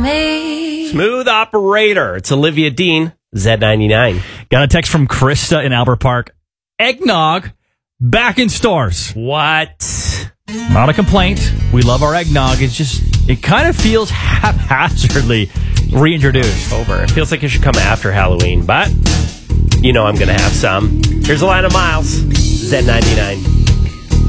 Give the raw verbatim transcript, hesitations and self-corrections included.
me. Smooth Operator. It's Olivia Dean, Z ninety-nine. Got a text from Krista in Albert Park. Eggnog back in stores. What? Not a complaint. We love our eggnog. It's just, it kind of feels haphazardly reintroduced. Over. It feels like it should come after Halloween, but you know I'm going to have some. Here's Alana Miles, Z ninety-nine.